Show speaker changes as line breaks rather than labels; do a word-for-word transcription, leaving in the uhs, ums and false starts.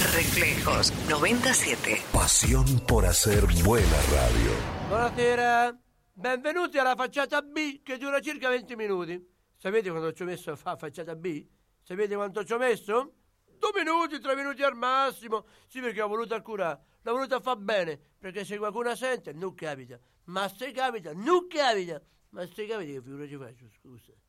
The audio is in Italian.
Reflejos noventa y siete.
Pasión por hacer buena radio.
Buonasera, benvenuti alla facciata B che dura circa venti minuti. Sapete quanto ci ho messo a fare facciata B? Sapete quanto ci ho messo? Due minuti, tre minuti al massimo. Sì, perché ho voluto curare, l'ho voluto far bene, perché se qualcuno sente non capita, ma se capita non capita, ma se capita che figura ci faccio, scusa.